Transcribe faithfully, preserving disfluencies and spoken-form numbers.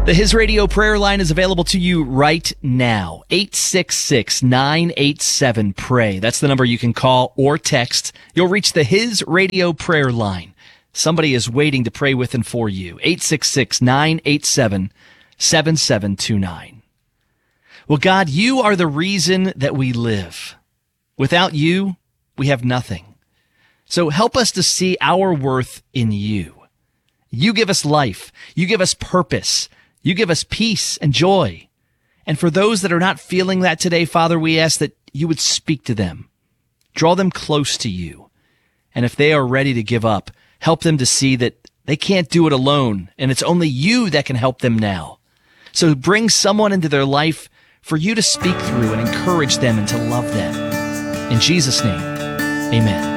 The His Radio prayer line is available to you right now. eight six six, nine eight seven, pray. That's the number you can call or text. You'll reach the His Radio prayer line. Somebody is waiting to pray with and for you. eight six six, nine eight seven, seven seven two nine. Well, God, you are the reason that we live. Without you, we have nothing. So help us to see our worth in you. You give us life. You give us purpose. You give us peace and joy. And for those that are not feeling that today, Father, we ask that you would speak to them. Draw them close to you. And if they are ready to give up, help them to see that they can't do it alone, and it's only you that can help them now. So bring someone into their life for you to speak through and encourage them and to love them. In Jesus' name, amen.